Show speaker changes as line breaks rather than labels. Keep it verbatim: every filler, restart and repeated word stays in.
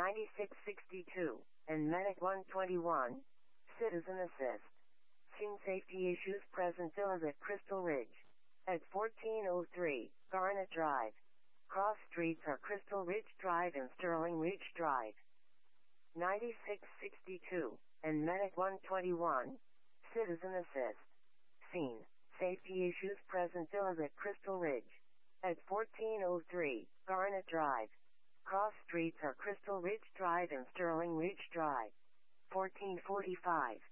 ninety-six sixty-two, and Medic one twenty-one. Citizen assist. Seen safety issues present Villas at Crystal Ridge. At fourteen oh three, Garnet Drive. Cross streets are Crystal Ridge Drive and Sterling Ridge Drive. ninety-six sixty-two, and Medic one twenty-one. Citizen assist. Seen. Safety issues present Villas at Crystal Ridge. At fourteen oh three, Garnet Drive. Cross streets are Crystal Ridge Drive and Sterling Ridge Drive. fourteen forty-five,